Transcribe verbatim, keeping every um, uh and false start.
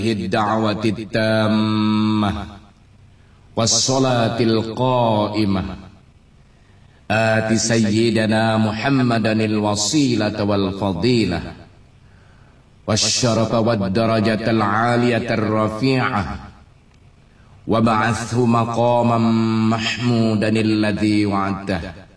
الدعوة التامة والصلاة القائمة آت سيدنا محمدا الوسيلة والفضيلة والشرف والدرجة العالية الرفيعة وابعثه مقاما محمودا الذي وعدته